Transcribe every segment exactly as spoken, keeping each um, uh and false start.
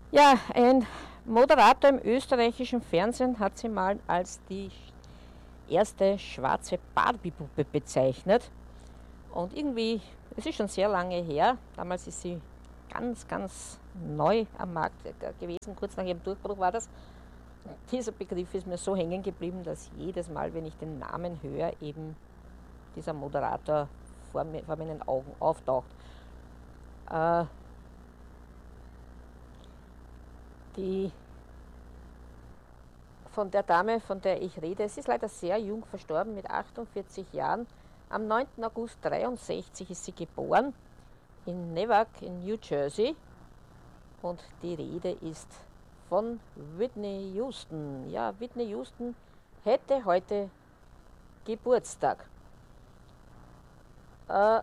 Ja, ein Moderator im österreichischen Fernsehen hat sie mal als die erste schwarze Barbie-Puppe bezeichnet. Und irgendwie, es ist schon sehr lange her, damals ist sie ganz, ganz neu am Markt gewesen, kurz nach ihrem Durchbruch war das. Dieser Begriff ist mir so hängen geblieben, dass jedes Mal, wenn ich den Namen höre, eben dieser Moderator vor, mir, vor meinen Augen auftaucht. Äh, die von der Dame, von der ich rede, sie ist leider sehr jung verstorben, mit achtundvierzig Jahren. Am neunten August dreiundsechzig ist sie geboren in Newark in New Jersey. Und die Rede ist von Whitney Houston. Ja, Whitney Houston hätte heute Geburtstag. Äh,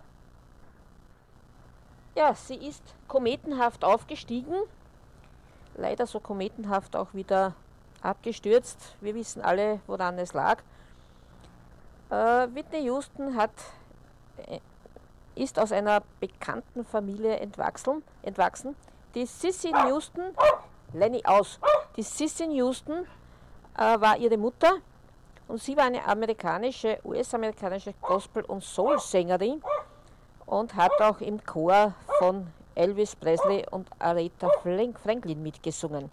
ja, sie ist kometenhaft aufgestiegen, leider so kometenhaft auch wieder abgestürzt. Wir wissen alle, woran es lag. Äh, Whitney Houston hat, äh, ist aus einer bekannten Familie entwachsen. entwachsen. Die Cissy Houston, Lenny aus, die Cissy Houston äh, war ihre Mutter und sie war eine amerikanische, U S-amerikanische Gospel- und Soul-Sängerin und hat auch im Chor von Elvis Presley und Aretha Franklin mitgesungen.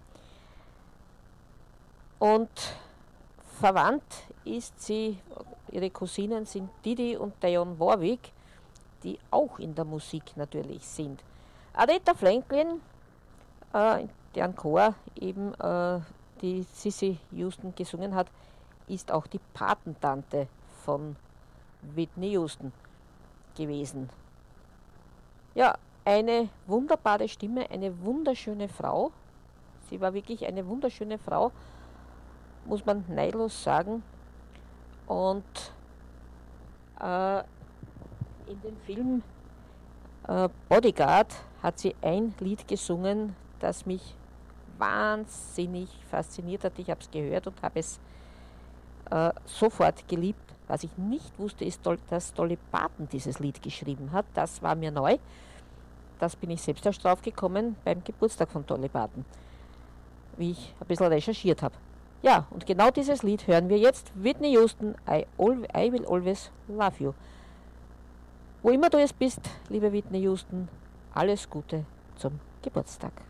Und verwandt ist sie, ihre Cousinen sind Didi und Dionne Warwick, die auch in der Musik natürlich sind. Aretha Franklin, äh, deren Chor eben äh, die Cissy Houston gesungen hat, ist auch die Patentante von Whitney Houston gewesen. Ja, eine wunderbare Stimme, eine wunderschöne Frau. Sie war wirklich eine wunderschöne Frau, muss man neidlos sagen. Und äh, in dem Film äh, Bodyguard hat sie ein Lied gesungen, das mich wahnsinnig fasziniert hat. Ich habe es gehört und habe es äh, sofort geliebt. Was ich nicht wusste, ist, dass Dolly Parton dieses Lied geschrieben hat. Das war mir neu. Das bin ich selbst erst drauf gekommen beim Geburtstag von Dolly Parton, wie ich ein bisschen recherchiert habe. Ja, und genau dieses Lied hören wir jetzt. Whitney Houston, I, I Will Always Love You. Wo immer du es bist, liebe Whitney Houston, alles Gute zum Geburtstag.